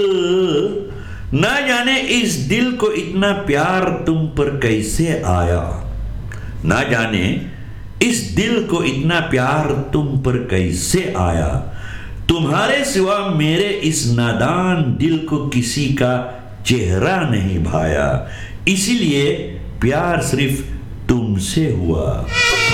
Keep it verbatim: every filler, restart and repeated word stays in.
ना जाने इस दिल को इतना प्यार तुम पर कैसे आया, ना जाने इस दिल को इतना प्यार तुम पर कैसे आया, तुम्हारे सिवा मेरे इस नादान दिल को किसी का चेहरा नहीं भाया, इसीलिए प्यार सिर्फ तुमसे हुआ।